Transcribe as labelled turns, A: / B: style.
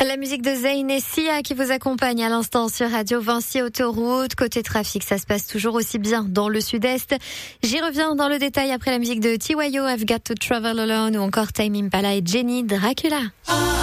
A: La musique de Zayn et Sia qui vous accompagne à l'instant sur Radio Vinci Autoroute. Côté trafic, ça se passe toujours aussi bien dans le sud-est. J'y reviens dans le détail après la musique de TYO, I've Got to Travel Alone ou encore Tame Impala et Jenny Dracula.